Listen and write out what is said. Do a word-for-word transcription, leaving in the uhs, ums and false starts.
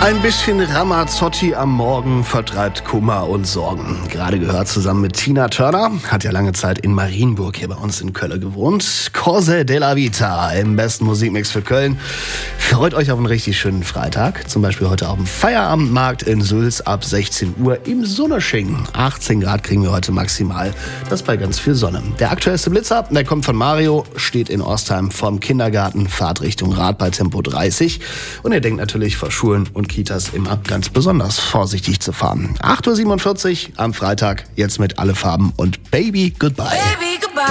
Ein bisschen Ramazzotti am Morgen vertreibt Kummer und Sorgen. Gerade gehört zusammen mit Tina Turner, hat ja lange Zeit in Marienburg hier bei uns in Köln gewohnt. Cose della Vita im besten Musikmix für Köln. Freut euch auf einen richtig schönen Freitag. Zum Beispiel heute auf dem Feierabendmarkt in Sülz ab sechzehn Uhr im Sonnesching. achtzehn Grad kriegen wir heute maximal. Das bei ganz viel Sonne. Der aktuellste Blitzer, der kommt von Mario, steht in Ostheim vorm Kindergarten, Fahrtrichtung Rad bei Tempo dreißig. Und er denkt natürlich vor Schulen und Kitas immer ganz besonders vorsichtig zu fahren. acht Uhr siebenundvierzig am Freitag, jetzt mit Alle Farben und Baby Goodbye. Baby.